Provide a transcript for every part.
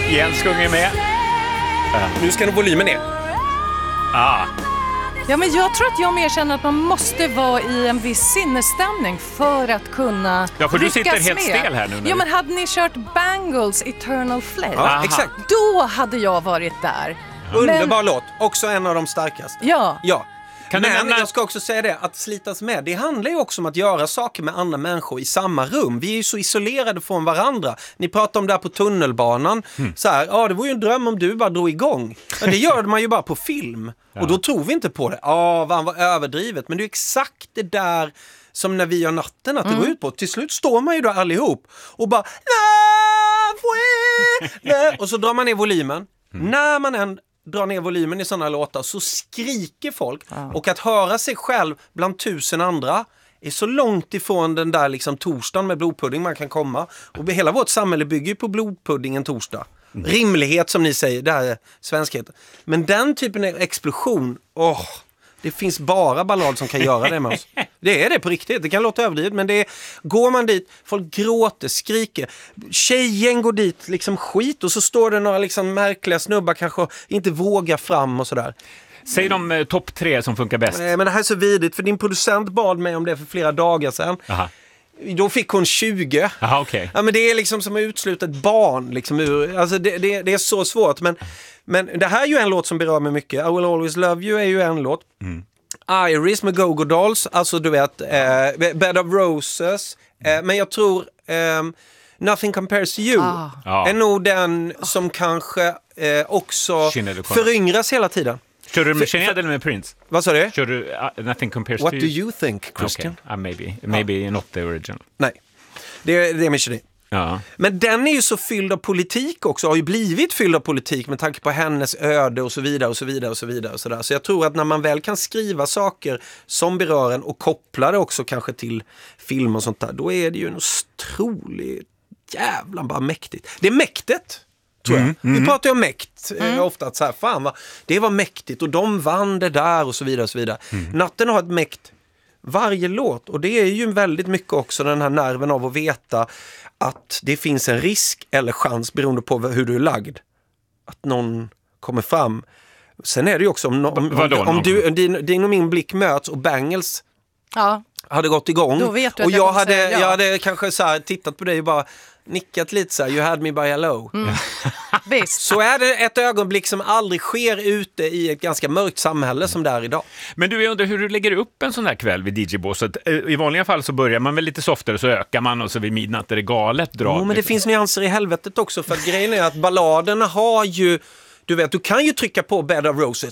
Jens sjunger med. Nu ska nog volymen ner. Ja, men jag tror att jag mer känner att man måste vara i en viss sinnesstämning för att kunna för du sitter helt med. Stel här nu. Ja, men hade ni kört Bangles Eternal Flame? Ja, exakt. Då hade jag varit där. Underbar låt. Också en av de starkaste. Ja. Men jag ska också säga det, att slitas med, det handlar ju också om att göra saker med andra människor i samma rum. Vi är ju så isolerade från varandra. Ni pratar om det här på tunnelbanan. Så här, det var ju en dröm om du bara drog igång. Men det gör man ju bara på film. Och då tror vi inte på det. Han var överdrivet. Men det är exakt det där som när vi gör natten att det går ut på. Till slut står man ju då allihop och bara och så drar man ner volymen. När man än drar ner volymen i sådana låtar så skriker folk. Och att höra sig själv bland 1000 andra är så långt ifrån den där liksom torsdagen med blodpudding man kan komma. Och hela vårt samhälle bygger ju på blodpudding en torsdag. Rimlighet som ni säger, det här är svenskhet. Men den typen av explosion, det finns bara ballad som kan göra det med oss. Det är det på riktigt. Det kan låta överdrivet, men det är, går man dit, folk gråter, skriker. Tjejen går dit, liksom skit. Och så står det några liksom märkliga snubbar kanske inte vågar fram och sådär. Säg de topp 3 som funkar bäst. Nej, men det här är så vidigt, för din producent bad mig om det för flera dagar sedan. Aha. Då fick hon 20. Aha, okay. Ja, men det är liksom som att utesluta ett barn. Liksom alltså det är så svårt. Men det här är ju en låt som berör mig mycket. I Will Always Love You är ju en låt. Iris med Go-Go Dolls. Alltså du vet, Bed of Roses. Men jag tror Nothing Compares to You är nog den som kanske också föryngras hela tiden. Kör du med Sinéad eller med Prince? Vad sa du? Kör du Nothing Compares What to You? do you think, Christian? Okay. Maybe not the original. Nej, det är med Sinéad. Ja. Men den är ju så fylld av politik också, har ju blivit fylld av politik med tanke på hennes öde och så vidare och så vidare och så vidare och sådär. Så jag tror att när man väl kan skriva saker som berör en och koppla det också kanske till film och sånt där, då är det ju en otroligt jävla bara mäktigt. Det är mäktigt, tror jag. Vi pratar ju om mäkt ofta, att så här, fan det var mäktigt och de vann det där och så vidare och så vidare. Natten har ett mäkt varje låt, och det är ju väldigt mycket också den här nerven av att veta att det finns en risk eller chans beroende på hur du är lagd att någon kommer fram. Sen är det ju också om din och min blick möts och Bangles hade gått igång då vet du och jag hade kanske så här tittat på dig och bara nickat lite så här, you had me by hello. Visst. Så är det ett ögonblick som aldrig sker ute i ett ganska mörkt samhälle som det är idag. Men du, jag undrar hur du lägger upp en sån här kväll vid DJ-båset. I vanliga fall så börjar man väl lite softare, så ökar man och så vid midnatt är det galet drag. Men det finns nyanser i helvetet också, för att grejen är att balladerna har ju, du vet, du kan ju trycka på Bed of Roses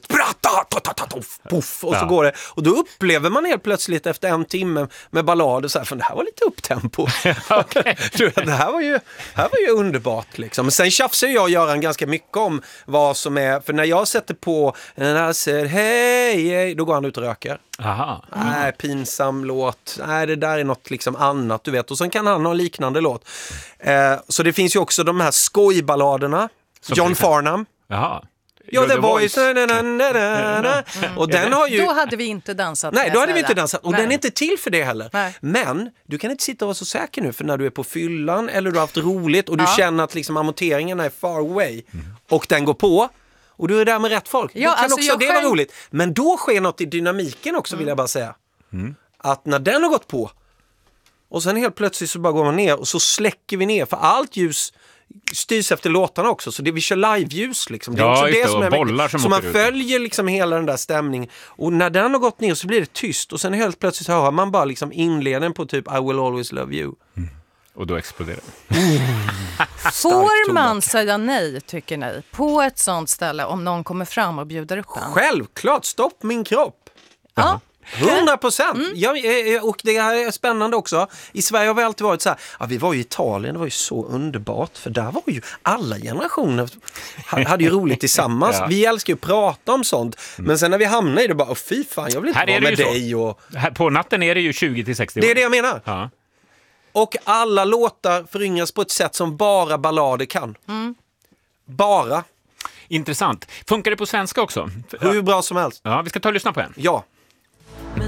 puff, och så går det. Och då upplever man helt plötsligt efter en timme med ballader så här, för det här var lite upptempo. Du vet, det här var ju underbart liksom. Men sen tjafsar jag och Göran ganska mycket om vad som är, för när jag sätter på den här säger hej, då går han ut och röker. Aha. Nej, pinsam låt. Nej, det där är något liksom annat, du vet. Och sen kan han ha en liknande låt. Så det finns ju också de här skojballaderna. John Farnham. Jaha. Ja, The Voice. Och den har ju... Då hade vi inte dansat. Nej, då hade vi inte dansat. Och den är inte till för det heller. Nej. Men du kan inte sitta och vara så säker nu, för när du är på fyllan eller du har haft roligt och du känner att liksom amorteringarna är far away och den går på och du är där med rätt folk. Ja, då kan alltså också det vara roligt. Men då sker något i dynamiken också, vill jag bara säga. Att när den har gått på och sen helt plötsligt så bara går man ner och så släcker vi ner, för allt ljus styrs efter låtarna också, så det vi kör live-ljus liksom. Det är också det som är bollar som så man följer liksom hela den där stämningen, och när den har gått ner så blir det tyst och sen helt plötsligt hör man bara liksom inledningen på typ I Will Always Love You. Och då exploderar Får man säga nej, tycker ni, på ett sånt ställe om någon kommer fram och bjuder upp en? Självklart, stopp min kropp. Ja. 100%. Och det här är spännande också. I Sverige har vi alltid varit så här, vi var ju i Italien, det var ju så underbart, för där var ju alla generationer hade ju roligt tillsammans. Vi älskar ju att prata om sånt, men sen när vi hamnar i det bara, fy fan, jag vill inte vara med dig. Och... Här på natten är det ju 20-60 år. Det är det jag menar. Ja. Och alla låtar föryngras på ett sätt som bara ballader kan. Bara. Intressant. Funkar det på svenska också? Hur bra som helst. Ja, vi ska ta och lyssna på en. Ja.